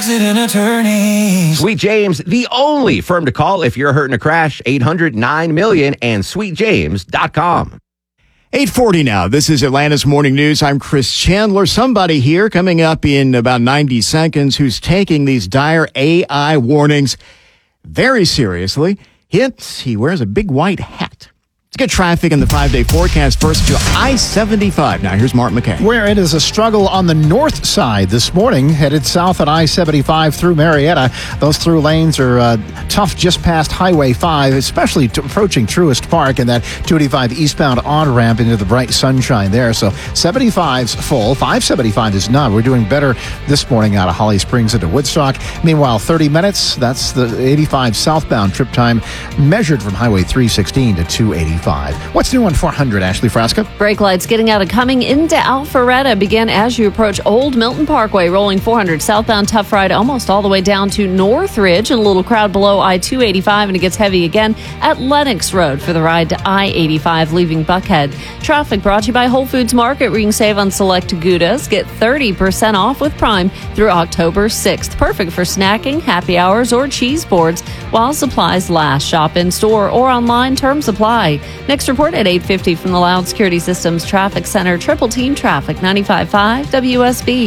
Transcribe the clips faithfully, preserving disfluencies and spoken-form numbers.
Attorneys. Sweet James, the only firm to call if you're hurt in a crash. eight hundred nine million and sweet james dot com. eight forty now. This is Atlanta's Morning News. I'm Chris Chandler. Somebody here coming up in about ninety seconds who's taking these dire A I warnings very seriously. Hint, he wears a big white hat. Let's get traffic in the five-day forecast first to I seventy-five. Now, here's Mark McKay. Where it is a struggle on the north side this morning, headed south at I seventy-five through Marietta. Those through lanes are uh, tough just past Highway five, especially t- approaching Truist Park and that two eighty-five eastbound on-ramp into the bright sunshine there. So seventy-five's full. five seventy-five is not. We're doing better this morning out of Holly Springs into Woodstock. Meanwhile, thirty minutes. That's the eighty-five southbound trip time measured from Highway three sixteen to two eighty-five. What's new on four hundred, Ashley Frasca? Brake lights getting out of coming into Alpharetta begin as you approach Old Milton Parkway, rolling four hundred southbound tough ride almost all the way down to Northridge, and a little crowd below I two eighty-five, and it gets heavy again at Lennox Road for the ride to I eighty-five leaving Buckhead. Traffic brought to you by Whole Foods Market, where you can save on select Goudas. Get thirty percent off with Prime through October sixth. Perfect for snacking, happy hours, or cheese boards while supplies last. Shop in store or online. Terms apply. Next report at eight fifty from the Loud Security Systems Traffic Center. Triple Team Traffic, ninety-five point five W S B.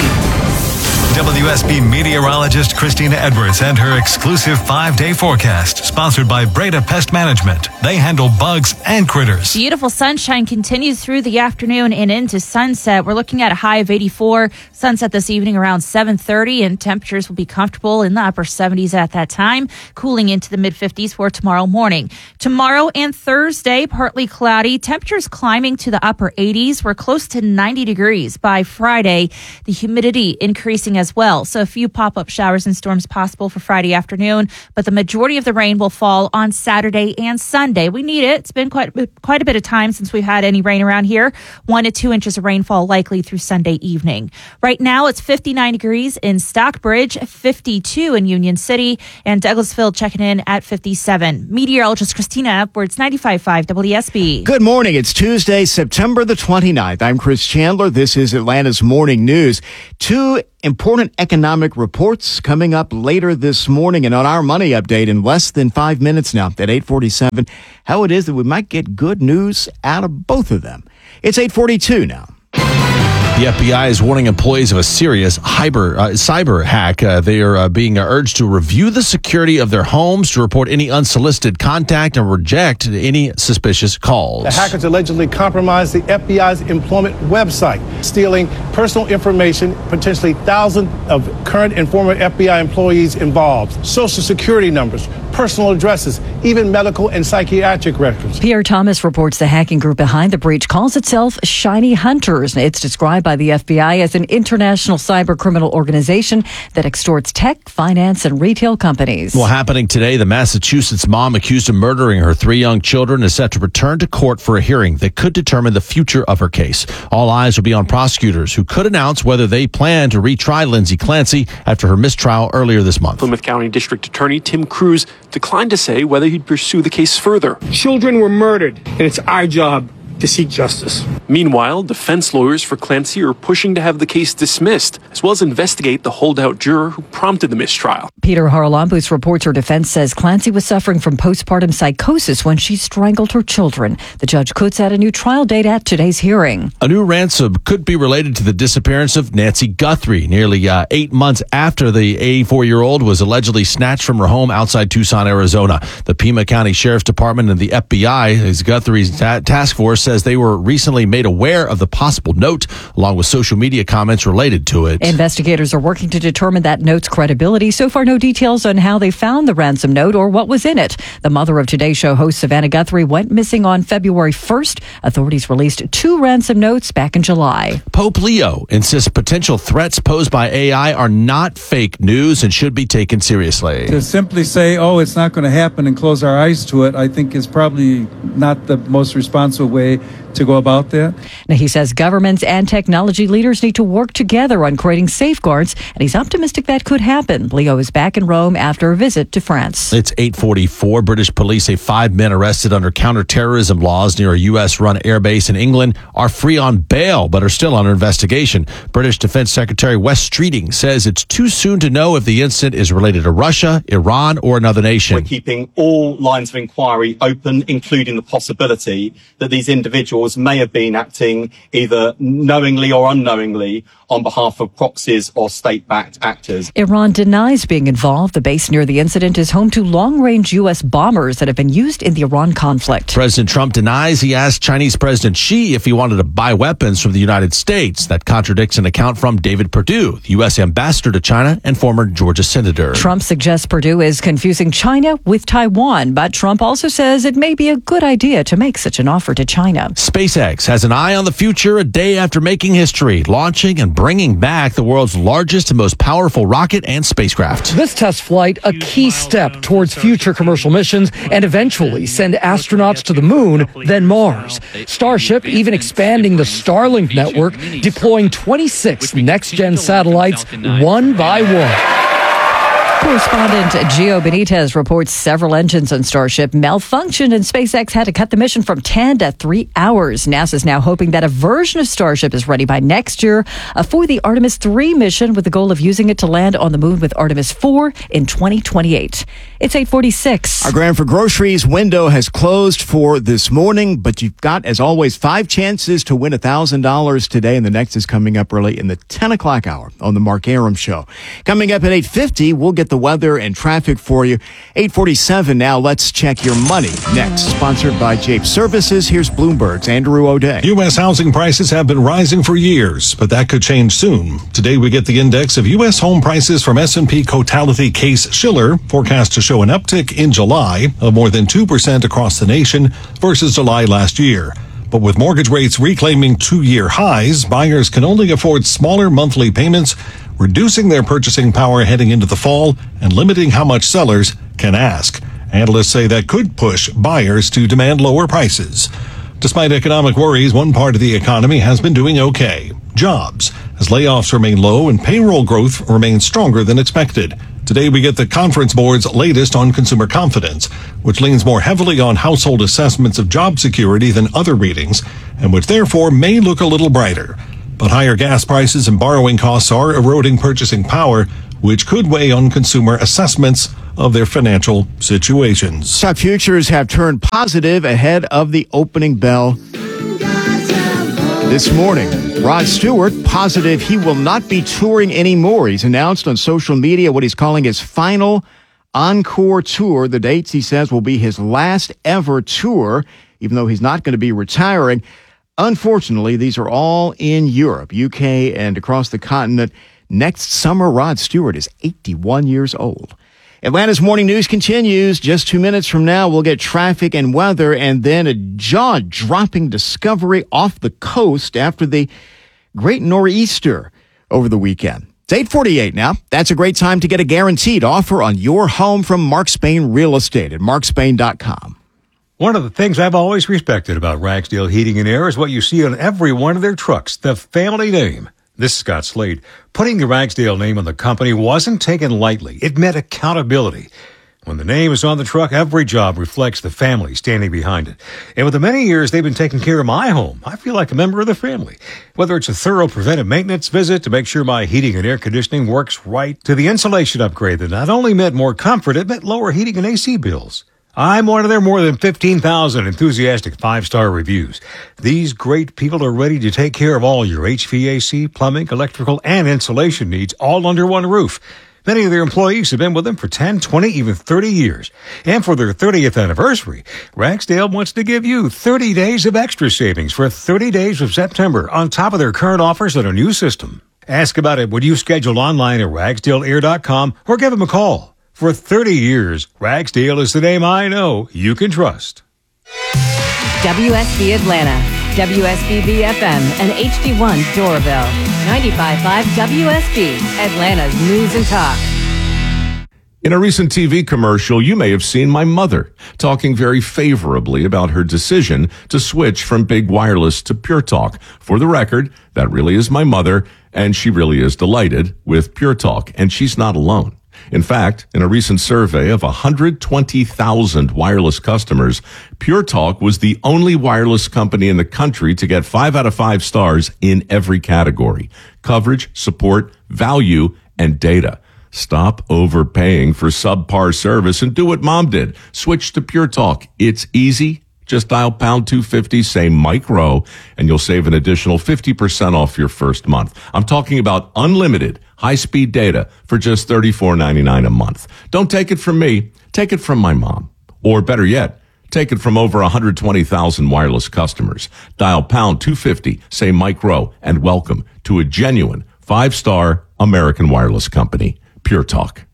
W S B meteorologist Christina Edwards and her exclusive five-day forecast, sponsored by Breda Pest Management. They handle bugs and critters. Beautiful sunshine continues through the afternoon and into sunset. We're looking at a high of eighty-four. Sunset this evening around seven thirty, and temperatures will be comfortable in the upper seventies at that time, cooling into the mid-fifties for tomorrow morning. Tomorrow and Thursday, partly cloudy. Temperatures climbing to the upper eighties. We're close to ninety degrees by Friday. The humidity increasing as well. So a few pop-up showers and storms possible for Friday afternoon, but the majority of the rain will fall on Saturday and Sunday. We need it. It's been quite, quite a bit of time since we've had any rain around here. One to two inches of rainfall likely through Sunday evening. Right now, it's fifty-nine degrees in Stockbridge, fifty-two in Union City, and Douglasville checking in at fifty-seven. Meteorologist Christina Edwards, ninety-five point five W S B. Good morning. It's Tuesday, September the twenty-ninth. I'm Chris Chandler. This is Atlanta's Morning News. Two important economic reports coming up later this morning, and on our money update in less than five minutes now at eight forty-seven, how it is that we might get good news out of both of them. It's eight forty-two now. The F B I is warning employees of a serious cyber, uh, cyber hack. Uh, they are uh, being urged to review the security of their homes, to report any unsolicited contact, and reject any suspicious calls. The hackers allegedly compromised the F B I's employment website, stealing personal information, potentially thousands of current and former F B I employees involved, social security numbers, personal addresses, even medical and psychiatric records. Pierre Thomas reports the hacking group behind the breach calls itself Shiny Hunters. It's described by the F B I as an international cyber criminal organization that extorts tech, finance, and retail companies. Well, happening today, the Massachusetts mom accused of murdering her three young children is set to return to court for a hearing that could determine the future of her case. All eyes will be on prosecutors who could announce whether they plan to retry Lindsay Clancy after her mistrial earlier this month. Plymouth County District Attorney Tim Cruz declined to say whether he'd pursue the case further. Children were murdered, and it's our job to seek justice. Meanwhile, defense lawyers for Clancy are pushing to have the case dismissed, as well as investigate the holdout juror who prompted the mistrial. Peter Haralambous reports her defense says Clancy was suffering from postpartum psychosis when she strangled her children. The judge could set a new trial date at today's hearing. A new ransom could be related to the disappearance of Nancy Guthrie, nearly uh, eight months after the eighty-four-year-old was allegedly snatched from her home outside Tucson, Arizona. The Pima County Sheriff's Department and the F B I, as Guthrie's ta- task force, says they were recently made aware of the possible note, along with social media comments related to it. Investigators are working to determine that note's credibility. So far, no details on how they found the ransom note or what was in it. The mother of Today Show host Savannah Guthrie went missing on February first. Authorities released two ransom notes back in July. Pope Leo insists potential threats posed by A I are not fake news and should be taken seriously. To simply say, oh, it's not going to happen and close our eyes to it, I think is probably not the most responsible way to go about that. Now, he says governments and technology leaders need to work together on creating safeguards, and he's optimistic that could happen. Leo is back in Rome after a visit to France. It's eight forty-four. British police say five men arrested under counterterrorism laws near a U S-run airbase in England are free on bail, but are still under investigation. British Defense Secretary Wes Streeting says it's too soon to know if the incident is related to Russia, Iran, or another nation. We're keeping all lines of inquiry open, including the possibility that these individuals may have been acting either knowingly or unknowingly on behalf of proxies or state-backed actors. Iran denies being involved. The base near the incident is home to long-range U S bombers that have been used in the Iran conflict. President Trump denies he asked Chinese President Xi if he wanted to buy weapons from the United States. That contradicts an account from David Perdue, the U S ambassador to China and former Georgia senator. Trump suggests Perdue is confusing China with Taiwan, but Trump also says it may be a good idea to make such an offer to China. SpaceX has an eye on the future a day after making history, launching and bringing back the world's largest and most powerful rocket and spacecraft. This test flight, a key step towards future commercial missions and eventually send astronauts to the moon, then Mars. Starship even expanding the Starlink network, deploying twenty-six next-gen satellites one by one. Correspondent Gio Benitez reports several engines on Starship malfunctioned and SpaceX had to cut the mission from ten to three hours. NASA's now hoping that a version of Starship is ready by next year uh, for the Artemis three mission, with the goal of using it to land on the moon with Artemis four in twenty twenty-eight. It's eight forty-six. Our Grand for Groceries window has closed for this morning, but you've got, as always, five chances to win one thousand dollars today, and the next is coming up early in the ten o'clock hour on the Mark Arum Show. Coming up at eight fifty, we'll get the weather and traffic for you. eight forty-seven now, let's check your money. Next, sponsored by Jape Services, here's Bloomberg's Andrew O'Day. U S housing prices have been rising for years, but that could change soon. Today we get the index of U S home prices from S and P Cotality Case Shiller, forecast to show an uptick in July of more than two percent across the nation versus July last year. But with mortgage rates reclaiming two-year highs, buyers can only afford smaller monthly payments, reducing their purchasing power heading into the fall and limiting how much sellers can ask. Analysts say that could push buyers to demand lower prices. Despite economic worries, one part of the economy has been doing okay. Jobs, as layoffs remain low and payroll growth remains stronger than expected. Today we get the Conference Board's latest on consumer confidence, which leans more heavily on household assessments of job security than other readings, and which therefore may look a little brighter. But higher gas prices and borrowing costs are eroding purchasing power, which could weigh on consumer assessments of their financial situations. Stock futures have turned positive ahead of the opening bell this morning. Rod Stewart, positive he will not be touring anymore. He's announced on social media what he's calling his final encore tour. The dates, he says, will be his last ever tour, even though he's not going to be retiring. Unfortunately, these are all in Europe, U K, and across the continent. Next summer, Rod Stewart is eighty-one years old. Atlanta's Morning News continues. Just two minutes from now, we'll get traffic and weather, and then a jaw-dropping discovery off the coast after the great nor'easter over the weekend. It's eight forty-eight now. That's a great time to get a guaranteed offer on your home from Mark Spain Real Estate at mark spain dot com. One of the things I've always respected about Ragsdale Heating and Air is what you see on every one of their trucks, the family name. This is Scott Slade. Putting the Ragsdale name on the company wasn't taken lightly. It meant accountability. When the name is on the truck, every job reflects the family standing behind it. And with the many years they've been taking care of my home, I feel like a member of the family. Whether it's a thorough preventive maintenance visit to make sure my heating and air conditioning works right, to the insulation upgrade that not only meant more comfort, it meant lower heating and A C bills. I'm one of their more than fifteen thousand enthusiastic five-star reviews. These great people are ready to take care of all your H V A C, plumbing, electrical, and insulation needs all under one roof. Many of their employees have been with them for ten, twenty, even thirty years. And for their thirtieth anniversary, Ragsdale wants to give you thirty days of extra savings for thirty days of September on top of their current offers on a new system. Ask about it when you schedule online at ragsdale air dot com or give them a call. For thirty years, Ragsdale is the name I know you can trust. W S B Atlanta, W S B B F M, and H D one Doraville. ninety-five point five W S B, Atlanta's News and Talk. In a recent T V commercial, you may have seen my mother talking very favorably about her decision to switch from Big Wireless to Pure Talk. For the record, that really is my mother, and she really is delighted with Pure Talk, and she's not alone. In fact, in a recent survey of one hundred twenty thousand wireless customers, Pure Talk was the only wireless company in the country to get five out of five stars in every category: coverage, support, value, and data. Stop overpaying for subpar service and do what Mom did. Switch to Pure Talk. It's easy. Just dial pound two fifty, say Mike Rowe, and you'll save an additional fifty percent off your first month. I'm talking about unlimited high-speed data for just thirty-four ninety-nine a month. Don't take it from me. Take it from my mom. Or better yet, take it from over one hundred twenty thousand wireless customers. Dial pound two fifty, say Mike Rowe, and welcome to a genuine five-star American wireless company. Pure Talk.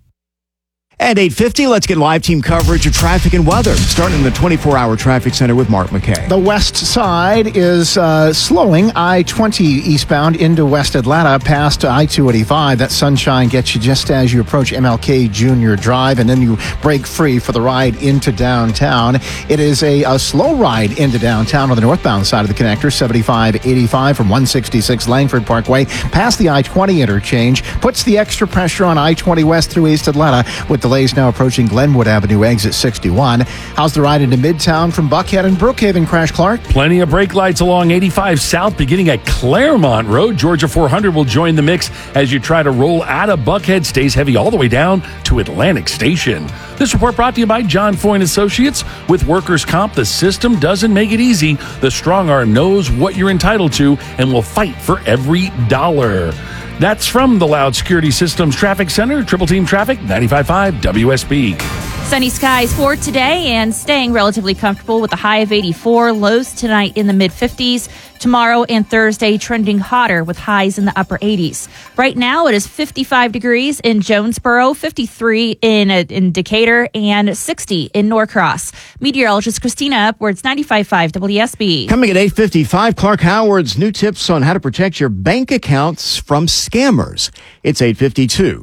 At eight fifty, let's get live team coverage of traffic and weather, starting in the twenty-four hour traffic center with Mark McKay. The west side is uh, slowing I twenty eastbound into West Atlanta past I two eighty-five. That sunshine gets you just as you approach M L K Junior Drive, and then you break free for the ride into downtown. It is a, a slow ride into downtown on the northbound side of the connector, seventy-five eighty-five from one sixty-six Langford Parkway past the I twenty interchange. Puts the extra pressure on I twenty west through East Atlanta, with the delays now approaching Glenwood Avenue exit sixty-one. How's the ride into Midtown from Buckhead and Brookhaven, Crash Clark? Plenty of brake lights along eighty-five South beginning at Claremont Road. Georgia four hundred will join the mix as you try to roll out of Buckhead. Stays heavy all the way down to Atlantic Station. This report brought to you by John Foyne Associates. With workers' comp, the system doesn't make it easy. The strong arm knows what you're entitled to and will fight for every dollar. That's from the Loud Security Systems Traffic Center, Triple Team Traffic, ninety-five point five W S B. Sunny skies for today and staying relatively comfortable with a high of eighty-four. Lows tonight in the mid-fifties. Tomorrow and Thursday trending hotter with highs in the upper eighties. Right now it is fifty-five degrees in Jonesboro, fifty-three in, uh, in Decatur, and sixty in Norcross. Meteorologist Christina Upwards, ninety-five point five W S B. Coming at eight fifty-five, Clark Howard's new tips on how to protect your bank accounts from scammers. It's eight fifty-two.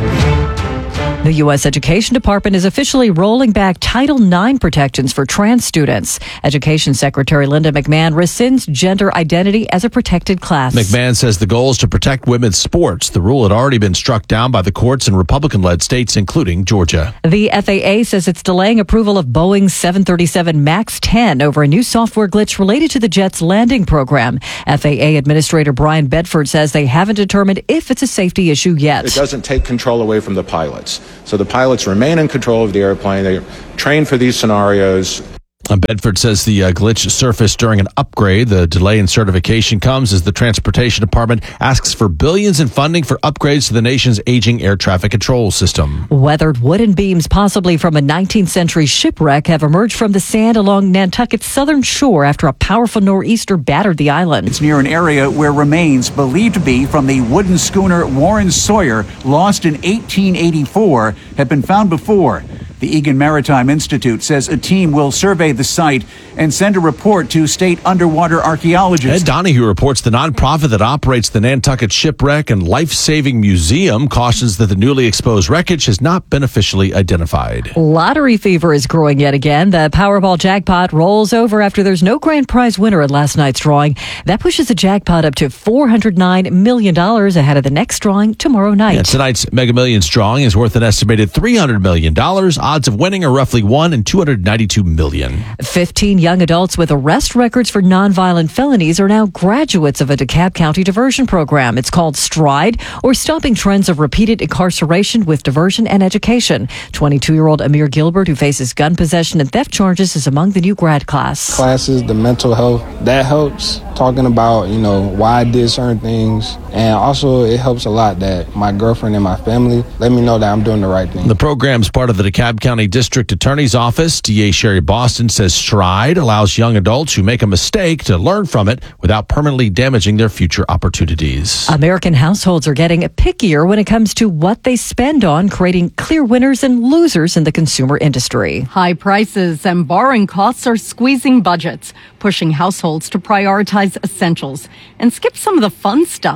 The U S Education Department is officially rolling back Title nine protections for trans students. Education Secretary Linda McMahon rescinds gender identity as a protected class. McMahon says the goal is to protect women's sports. The rule had already been struck down by the courts in Republican-led states, including Georgia. The F A A says it's delaying approval of Boeing's seven thirty-seven MAX ten over a new software glitch related to the jet's landing program. F A A Administrator Brian Bedford says they haven't determined if it's a safety issue yet. It doesn't take control away from the pilots. So the pilots remain in control of the airplane. They're trained for these scenarios. Bedford says the uh, glitch surfaced during an upgrade. The delay in certification comes as the Transportation Department asks for billions in funding for upgrades to the nation's aging air traffic control system. Weathered wooden beams, possibly from a nineteenth century shipwreck, have emerged from the sand along Nantucket's southern shore after a powerful nor'easter battered the island. It's near an area where remains believed to be from the wooden schooner Warren Sawyer, lost in eighteen eighty-four, have been found before. The Egan Maritime Institute says a team will survey the site and send a report to state underwater archaeologists. Ed Donahue reports the nonprofit that operates the Nantucket Shipwreck and Life-Saving Museum cautions that the newly exposed wreckage has not been officially identified. Lottery fever is growing yet again. The Powerball jackpot rolls over after there's no grand prize winner at last night's drawing. That pushes the jackpot up to four hundred nine million dollars ahead of the next drawing tomorrow night. Yeah, tonight's Mega Millions drawing is worth an estimated three hundred million dollars. Odds of winning are roughly one in two hundred ninety-two million. fifteen young adults with arrest records for nonviolent felonies are now graduates of a DeKalb County diversion program. It's called STRIDE, or Stopping Trends of Repeated Incarceration with Diversion and Education. twenty-two-year-old Amir Gilbert, who faces gun possession and theft charges, is among the new grad class. Classes, the mental health, that helps. Talking about, you know, why I did certain things. And also, it helps a lot that my girlfriend and my family let me know that I'm doing the right thing. The program's part of the DeKalb County District Attorney's Office. D A Sherry Boston says STRIDE allows young adults who make a mistake to learn from it without permanently damaging their future opportunities. American households are getting pickier when it comes to what they spend on, creating clear winners and losers in the consumer industry. High prices and borrowing costs are squeezing budgets, pushing households to prioritize essentials and skip some of the fun stuff.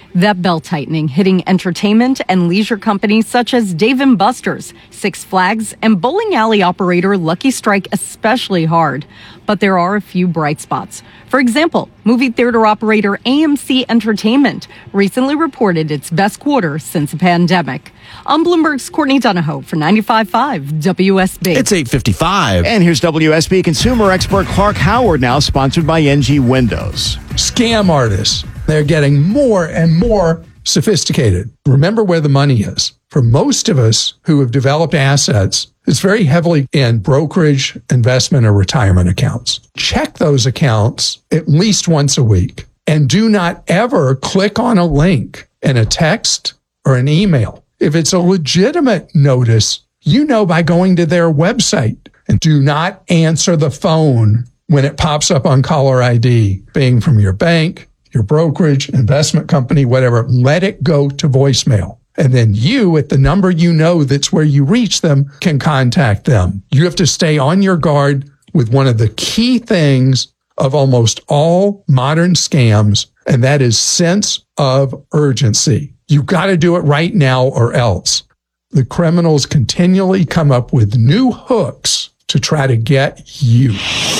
That belt-tightening hitting entertainment and leisure companies such as Dave and Buster's, Six Flags, and bowling alley operator Lucky Strike especially hard. But there are a few bright spots. For example, movie theater operator A M C Entertainment recently reported its best quarter since the pandemic. I'm Bloomberg's Courtney Donahoe for ninety-five point five W S B. It's eight fifty-five. And here's W S B consumer expert Clark Howard, now sponsored by N G Windows. Scam artists, they're getting more and more sophisticated. Remember where the money is. For most of us who have developed assets, it's very heavily in brokerage, investment, or retirement accounts. Check those accounts at least once a week. And do not ever click on a link in a text or an email. If it's a legitimate notice, you know by going to their website. And do not answer the phone when it pops up on caller I D, being from your bank, your brokerage, investment company, whatever. Let it go to voicemail. And then you, at the number you know that's where you reach them, can contact them. You have to stay on your guard with one of the key things of almost all modern scams, and that is sense of urgency. You've got to do it right now or else. The criminals continually come up with new hooks to try to get you.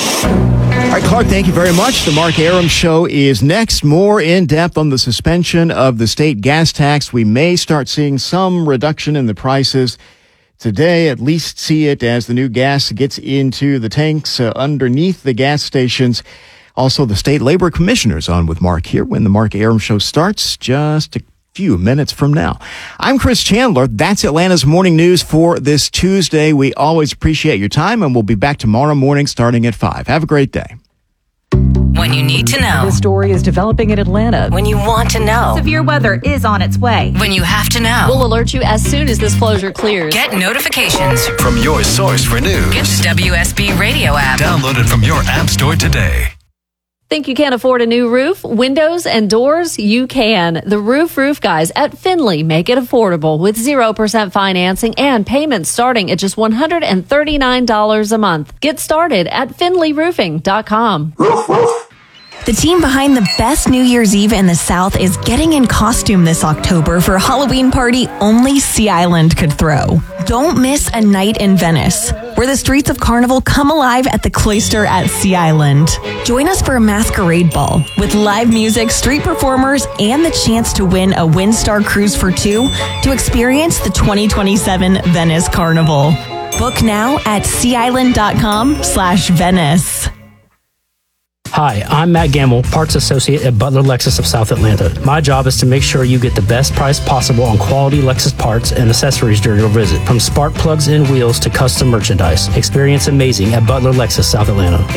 All right, Clark, thank you very much. The Mark Arum Show is next. More in depth on the suspension of the state gas tax. We may start seeing some reduction in the prices today, at least see it as the new gas gets into the tanks uh, underneath the gas stations. Also, the state labor commissioners on with Mark here when the Mark Arum Show starts just a few minutes from now. I'm Chris Chandler. That's Atlanta's Morning News for this Tuesday. We always appreciate your time, and we'll be back tomorrow morning starting at five. Have a great day. When you need to know. The story is developing in Atlanta. When you want to know. Severe weather is on its way. When you have to know. We'll alert you as soon as this closure clears. Get notifications from your source for news. Get the W S B radio app. Download it from your app store today. Think you can't afford a new roof, windows, and doors? You can. The Roof Roof Guys at Finley make it affordable with zero percent financing and payments starting at just one hundred thirty-nine dollars a month. Get started at finley roofing dot com. Roof, roof. The team behind the best New Year's Eve in the South is getting in costume this October for a Halloween party only Sea Island could throw. Don't miss a night in Venice, where the streets of Carnival come alive at the Cloister at Sea Island. Join us for a masquerade ball with live music, street performers, and the chance to win a Windstar cruise for two to experience the twenty twenty-seven Venice Carnival. Book now at sea island dot com slash Venice. Hi, I'm Matt Gamble, Parts Associate at Butler Lexus of South Atlanta. My job is to make sure you get the best price possible on quality Lexus parts and accessories during your visit. From spark plugs and wheels to custom merchandise. Experience amazing at Butler Lexus South Atlanta.